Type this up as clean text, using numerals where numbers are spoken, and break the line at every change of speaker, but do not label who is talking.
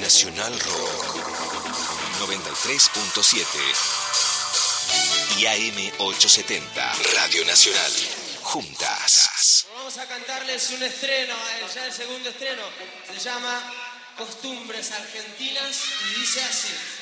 Nacional Rock 93.7 y AM 870 Radio Nacional. Juntas.
Vamos a cantarles un estreno, ya el segundo estreno. Se llama Costumbres Argentinas y dice así.